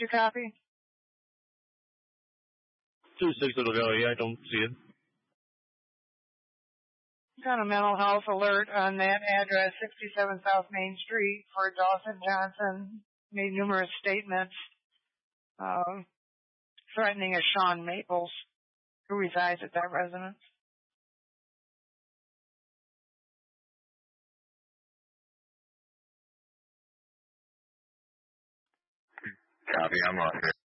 you copy? 2-6 it'll go. Yeah, I don't see it. Got a mental health alert on that address, 67 South Main Street, for Dawson Johnson. Made numerous statements threatening a Sean Maples, who resides at that residence. Copy, I'm on here.